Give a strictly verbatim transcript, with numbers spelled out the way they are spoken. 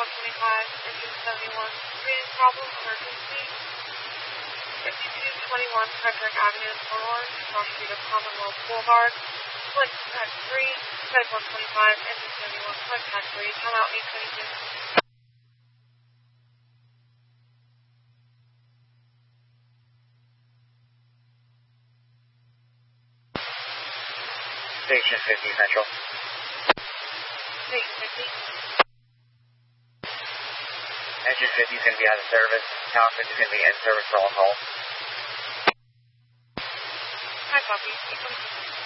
seventy-one twenty-five, engine seventy-one, breathing problem, emergency. fifty-two twenty-one Frederick Avenue, Port Orange, cross street of Commonwealth Boulevard. Flight pack three, seventy-one twenty-five, engine seventy-one, flight pack three, come out eight twenty-two. Station fifty Central. Station fifty. Engine fifty is going to be out of service. Tower fifty is going to be in service for all calls. Hi, copy. eight twenty-two.